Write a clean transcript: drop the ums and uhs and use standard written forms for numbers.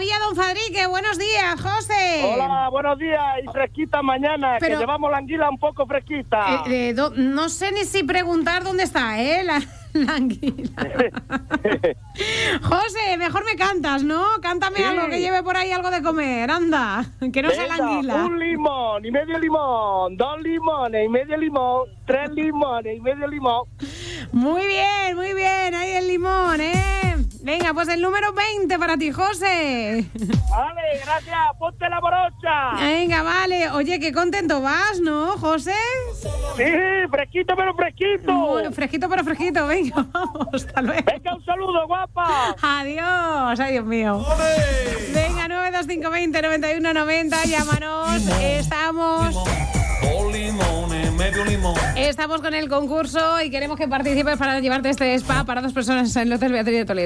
Villa Don Fadrique. Buenos días, José. Hola, buenos días y fresquita mañana, que llevamos la anguila un poco fresquita. No sé ni si preguntar dónde está, la anguila. José, mejor me cantas, ¿no? Cántame algo que lleve por ahí algo de comer, anda, que no sea la anguila. Un limón y medio limón, 2 limones y medio limón, 3 limones y medio limón. Muy bien, ahí el limón, Venga, pues el número 20 para ti, José. Vale, gracias, ponte la morocha. Venga, vale. Oye, qué contento vas, ¿no, José? Sí, fresquito pero fresquito. Bueno, fresquito pero fresquito, venga, vamos, hasta luego. Venga, un saludo, guapa. Adiós, ay Dios mío. Venga, 925209190, llámanos, Estamos con el concurso y queremos que participes para llevarte este spa para 2 personas en el Hotel Beatriz de Toledo.